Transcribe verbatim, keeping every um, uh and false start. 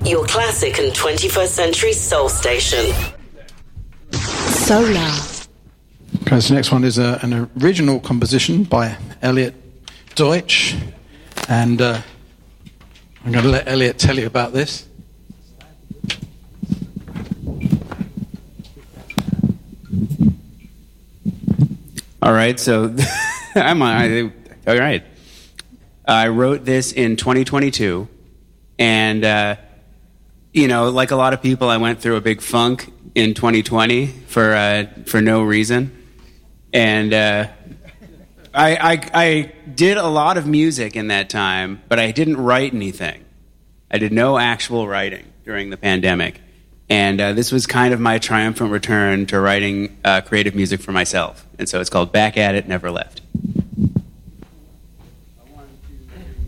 Your classic and twenty-first century soul station. Solar. Okay, so the next one is a, an original composition by Elliot Deutsch, and uh, I'm going to let Elliot tell you about this. All right, so I'm on. All right, I wrote this in twenty twenty-two, and uh, you know, like a lot of people, I went through a big funk in twenty twenty for uh, for no reason, and uh, I, I I did a lot of music in that time, but I didn't write anything. I did no actual writing during the pandemic. And uh, this was kind of my triumphant return to writing uh, creative music for myself. And so it's called Back at It, Never Left.